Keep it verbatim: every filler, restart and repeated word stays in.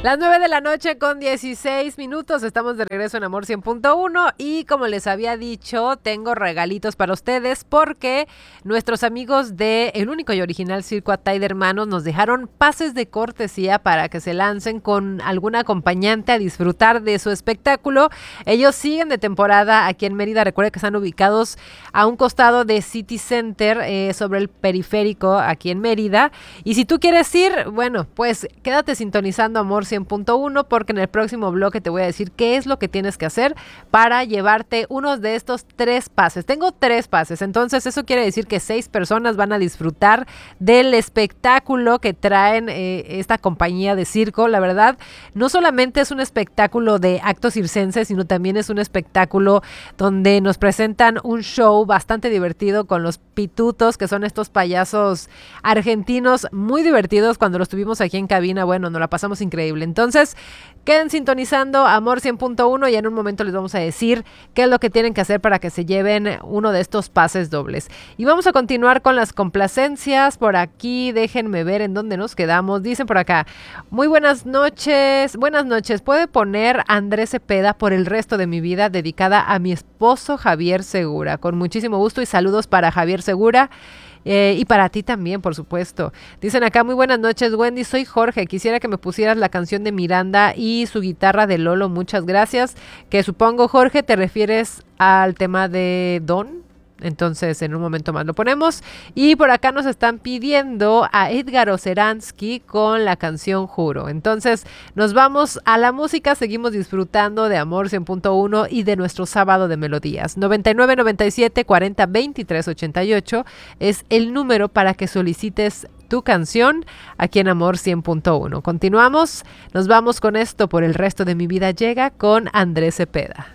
Las nueve de la noche con dieciséis minutos, estamos de regreso en Amor cien punto uno y como les había dicho, tengo regalitos para ustedes porque nuestros amigos de el único y original Circo Atay de Hermanos nos dejaron pases de cortesía para que se lancen con algún acompañante a disfrutar de su espectáculo. Ellos siguen de temporada aquí en Mérida, recuerden que están ubicados a un costado de City Center, eh, sobre el periférico aquí en Mérida, y si tú quieres ir, bueno, pues quédate sintonizando Amor cien punto uno porque en el próximo bloque te voy a decir qué es lo que tienes que hacer para llevarte uno de estos tres pases. Tengo tres pases, entonces eso quiere decir que seis personas van a disfrutar del espectáculo que traen eh, esta compañía de circo. La verdad, no solamente es un espectáculo de actos circenses, sino también es un espectáculo donde nos presentan un show bastante divertido con los pitutos, que son estos payasos argentinos muy divertidos. Cuando los tuvimos aquí en cabina, bueno, nos la pasamos increíble. Entonces, queden sintonizando Amor cien punto uno y en un momento les vamos a decir qué es lo que tienen que hacer para que se lleven uno de estos pases dobles. Y vamos a continuar con las complacencias. Por aquí, déjenme ver en dónde nos quedamos. Dicen por acá, muy buenas noches, buenas noches. ¿Puede poner Andrés Cepeda por el resto de mi vida, dedicada a mi esposo Javier Segura? Con muchísimo gusto y saludos para Javier Segura. Eh, y para ti también, por supuesto. Dicen acá, muy buenas noches, Wendy, soy Jorge, quisiera que me pusieras la canción de Miranda y su guitarra de Lolo, muchas gracias. Que supongo, Jorge, te refieres al tema de Don. Entonces, en un momento más lo ponemos. Y por acá nos están pidiendo a Edgar Oceransky con la canción Juro. Entonces, nos vamos a la música. Seguimos disfrutando de Amor cien punto uno y de nuestro sábado de melodías. noventa y nueve, noventa y siete, cuarenta, veintitrés, ochenta y ocho es el número para que solicites tu canción aquí en Amor cien punto uno. Continuamos. Nos vamos con esto. Por el resto de mi vida llega con Andrés Cepeda.